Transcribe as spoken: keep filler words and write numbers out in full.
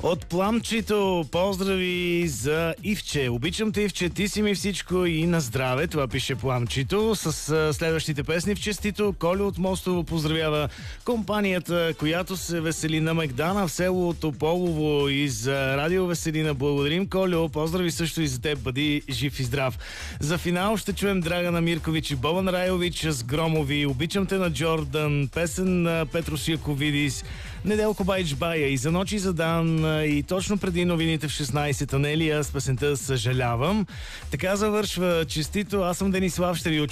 От Пламчето поздрави за Ивче. Обичам те, Ивче, ти си ми всичко и на здраве. Това пише Пламчето. С а, следващите песни в честито. Колю от Мостово поздравява компанията, която се весели на Мегдана в село Тополово и за Радио Веселина. Благодарим, Колю. Поздрави също и за теб. Бъди жив и здрав. За финал ще чуем Драгана Миркович и Бобан Райович с Громови. Обичам те на Джордан. Песен на Петрос Яковидис. Неделко Байч Бая и за ночи и за дан и точно преди новините в шестнайсет Анелия с песента "Съжалявам". Така завършва честито. Аз съм Денислав, ще ви